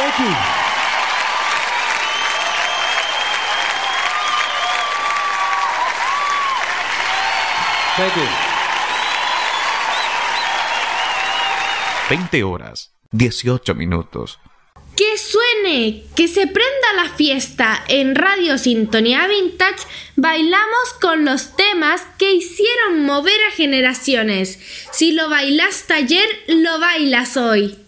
Thank you. Thank you. 20 horas, 18 minutos. ¡Que suene! ¡Que se prenda la fiesta! En Radio Sintonía Vintage bailamos con los temas que hicieron mover a generaciones. Si lo bailaste ayer, lo bailas hoy.